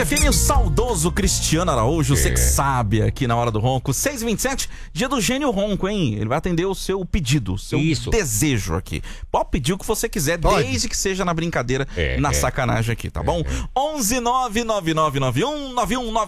FM, o saudoso Cristiano Araújo, você que sabe, aqui na Hora do Ronco, 6h27, dia do Gênio Ronco, hein? Ele vai atender o seu pedido, seu desejo aqui. Pode pedir o que você quiser, desde que seja na brincadeira, na sacanagem aqui, tá bom? 11 99991 9199